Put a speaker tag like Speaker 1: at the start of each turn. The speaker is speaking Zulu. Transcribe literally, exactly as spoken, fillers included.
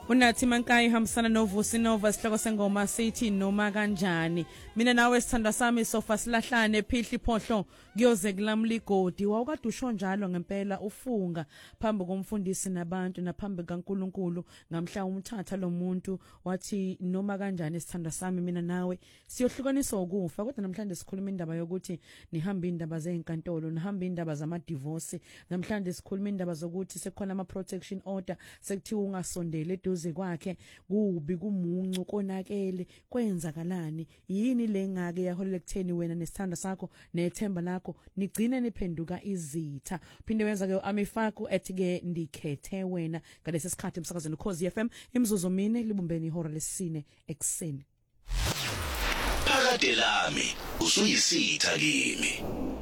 Speaker 1: Unathi Mankayi hambisana noVusi Nova sihloko sengoma sithi noma kanjani. Mina nawe sithanda sami sofa silahlane phihli phohlo kuyoze kulamligodi. Wawukade usho njalo ngempela ufunga phambi komfundisi nabantu naphambi kaNkuluNkulu ngamhla umthatha lo muntu wathi noma kanjani sithanda sami mina nawe siyohlukaniswa ukufa. Kodwa namhlanje sikhuluma indaba yokuthi nihamba indaba zezinkantolo nihamba indaba zama divorce. Namhlanje sikhuluma indaba zokuthi sekhona ama protection order sekuthiwa ungasondele eduze kwakhe kubi kumuncu konakele kwenzakalani yini lengake yaholela ekutheni wena nesithanda sakho nethemba lakho nigcine niphenduka izitha. Phinde wenza ke amifaku ethi ke ndikhethe wena ngalesi sikhathi emsakazweni Ukhozi F M imzuzu mine libumbeni ihora lesine ekseni.
Speaker 2: Phakade lami usuyisitha kimi.